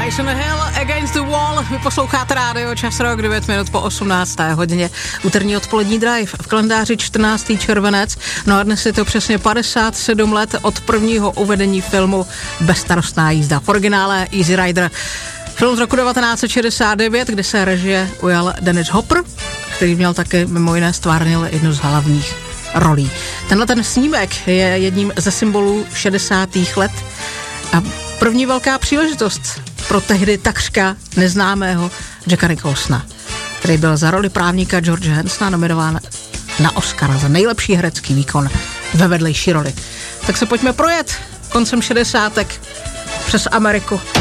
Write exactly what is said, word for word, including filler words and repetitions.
Jason Hill, Against the Wall. Vy posloucháte rádio Čas Rock, devět minut po osmnácté hodině. Úterní odpolední drive, v kalendáři čtrnáctého červenec. No a dnes je to přesně padesát sedm let od prvního uvedení filmu Bezstarostná jízda. V originále Easy Rider. Film z roku devatenáct set šedesát devět, kde se režie ujal Dennis Hopper, který měl taky mimo jiné stvárnil jednu z hlavních rolí. Tenhle ten snímek je jedním ze symbolů šedesátých let a první velká příležitost pro tehdy takřka neznámého Jacka Nicholsona, který byl za roli právníka George Hansona nominován na Oscara za nejlepší herecký výkon ve vedlejší roli. Tak se pojďme projet koncem šedesátek přes Ameriku.